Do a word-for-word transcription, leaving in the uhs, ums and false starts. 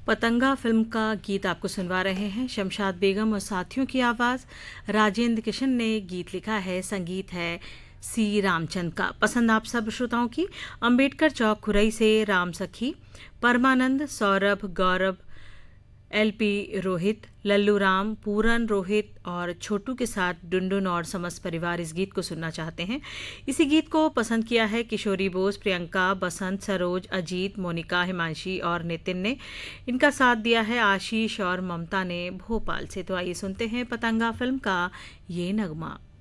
पतंगा फिल्म का गीत आपको सुनवा रहे हैं शमशाद बेगम और साथियों की आवाज़। राजेंद्र किशन ने गीत लिखा है, संगीत है सी रामचंद का। पसंद आप सब श्रोताओं की। अंबेडकर चौक खुरई से राम सखी, परमानंद, सौरभ, गौरव, एलपी रोहित, लल्लू राम, पूरन रोहित और छोटू के साथ डुनडुन और समस्त परिवार इस गीत को सुनना चाहते हैं। इसी गीत को पसंद किया है किशोरी बोस, प्रियंका, बसंत, सरोज, अजीत, मोनिका, हिमांशी और नितिन ने। इनका साथ दिया है आशीष और ममता ने भोपाल से। तो आइए सुनते हैं पतंगा फिल्म का ये नगमा।